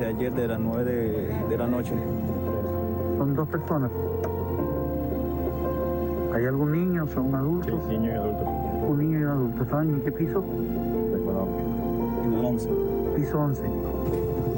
ayer de las 9 de la noche. Son 2 personas. ¿Hay algún niño? ¿Son adultos? Sí, niño y adulto. Un niño y un adulto. ¿Saben en qué piso? En el 11. Piso 11.